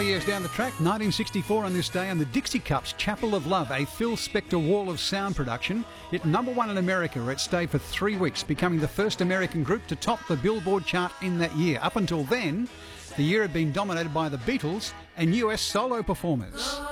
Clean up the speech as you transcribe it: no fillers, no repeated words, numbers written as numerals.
of years down the track, 1964 on this day, on the Dixie Cups, Chapel of Love, a Phil Spector wall of sound production. Hit number one in America, where it stayed for 3 weeks, becoming the first American group to top the Billboard chart in that year. Up until then, the year had been dominated by the Beatles and US solo performers.